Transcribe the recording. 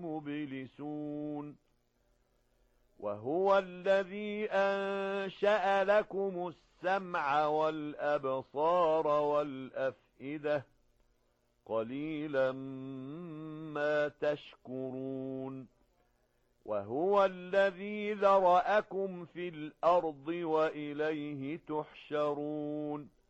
مبلسون وهو الذي أنشأ لكم السمع والأبصار والأفئدة قليلا ما تشكرون وهو الذي ذرأكم في الأرض وإليه تحشرون